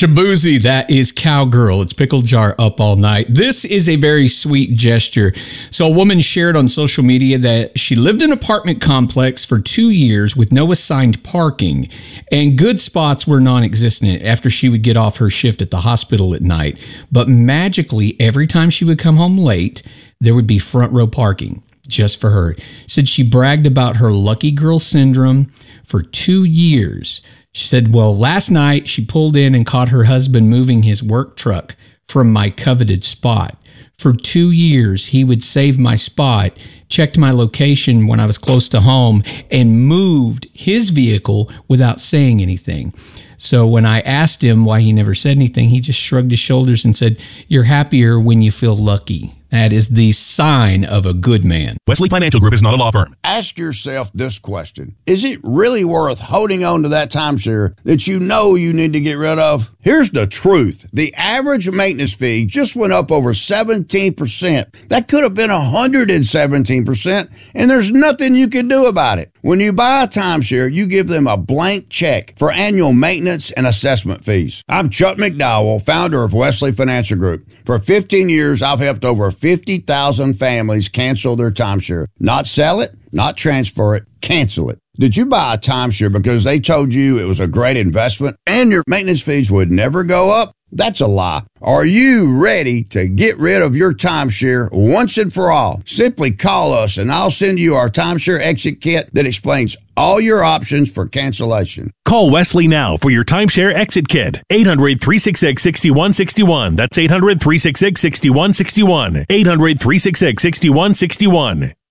Shabuzi, that is Cowgirl. It's Pickle Jar Up All Night. This is a very sweet gesture. So a woman shared on social media that she lived in an apartment complex for 2 years with no assigned parking, and good spots were non-existent after she would get off her shift at the hospital at night. But magically, every time she would come home late, there would be front row parking just for her. Said she bragged about her lucky girl syndrome for 2 years. She said, well, last night she pulled in and caught her husband moving his work truck from my coveted spot. For 2 years, he would save my spot, checked my location when I was close to home, and moved his vehicle without saying anything. So when I asked him why he never said anything, he just shrugged his shoulders and said, you're happier when you feel lucky. That is the sign of a good man. Wesley Financial Group is not a law firm. Ask yourself this question. Is it really worth holding on to that timeshare that you know you need to get rid of? Here's the truth. The average maintenance fee just went up over 17%. That could have been 117%, and there's nothing you can do about it. When you buy a timeshare, you give them a blank check for annual maintenance and assessment fees. I'm Chuck McDowell, founder of Wesley Financial Group. For 15 years, I've helped over 50,000 families cancel their timeshare. Not sell it, not transfer it, cancel it. Did you buy a timeshare because they told you it was a great investment and your maintenance fees would never go up? That's a lie. Are you ready to get rid of your timeshare once and for all? Simply call us and I'll send you our timeshare exit kit that explains all your options for cancellation. Call Wesley now for your timeshare exit kit. 800-366-6161. That's 800-366-6161. 800-366-6161.